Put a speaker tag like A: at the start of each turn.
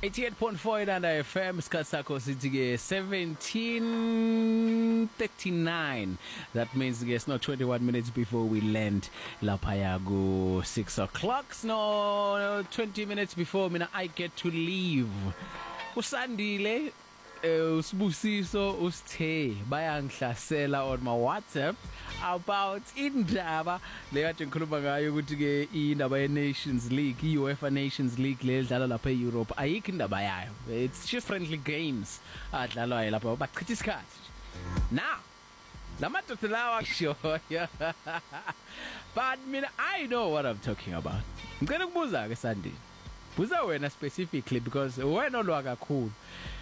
A: 88.4 Inanda FM isikhathi sakho sithi ke 17:39. That means ke no 21 minutes before we land lapha ya ku 6 o'clock. No 20 minutes before mina I get to leave. Usandile usibusiso usithe bayangihlasela on my WhatsApp about indaba le kade ngikhuluma ngayo ukuthi ke indaba ye Nations League, UEFA Nations League le dlala lapha eEurope ayikho indaba yayo. It's just friendly games adlalwa lapha bachitha isikhathi. Now lamadoda lawa shoya. But mina I know what I'm talking about. Ngicela ukubuza ke Sandile. Buza wena specifically because wena olwa kakhulu.